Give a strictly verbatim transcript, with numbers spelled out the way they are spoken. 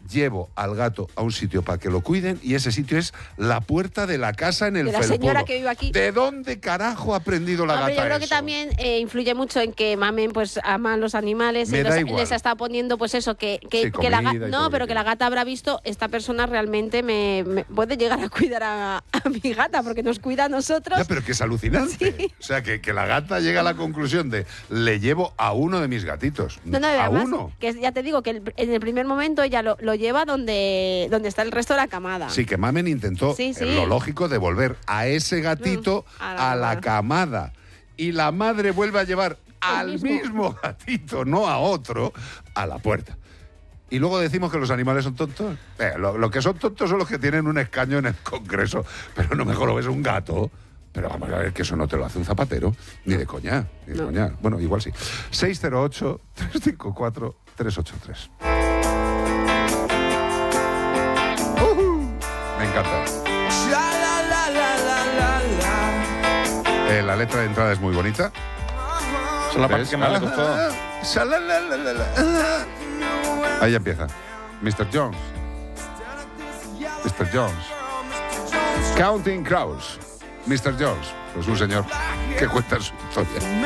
llevo al gato a un sitio para que lo cuiden y ese sitio es la puerta de la casa en el De la Felpudo. señora que vive aquí. ¿De dónde carajo ha aprendido la Hombre, gata yo creo eso? que también eh, influye mucho en que mamen pues aman los animales Me y da los- igual. les está poniendo pues eso que, que, Sí, que la comida gata y todo no lo que pero que la quiera. gata habrá visto esta persona realmente me, me puede llegar a cuidar a, a mi gata porque nos cuida a nosotros. Ya, pero que es alucinante. Sí. O sea, que, que la gata llega a la conclusión de le llevo a uno de mis gatitos. No, no, a además, uno. que ya te digo que el- en el primer momento ella lo, lo lleva donde, donde está el resto de la camada. Sí, que Mamen intentó, Sí, sí. eh, lo lógico, devolver a ese gatito Mm, a la a la camada. Y la madre vuelve a llevar al mismo. mismo gatito, no a otro, a la puerta. Y luego decimos que los animales son tontos. Eh, lo, lo que son tontos son los que tienen un escaño en el Congreso. Pero no mejor lo ves un gato. Pero vamos a ver que eso no te lo hace un zapatero. Ni de coña. Ni de No. coña. Bueno, igual sí. seis cero ocho, tres cinco cuatro, tres ocho tres. ¡Uhú! Me encanta. Eh, la letra de entrada es muy bonita. Esa es la parte ¿Ves? que más le costó. Shalalalala. Ahí empieza. mister Jones. mister Jones. Counting Crows. mister Jones. Pues un señor que cuenta su historia.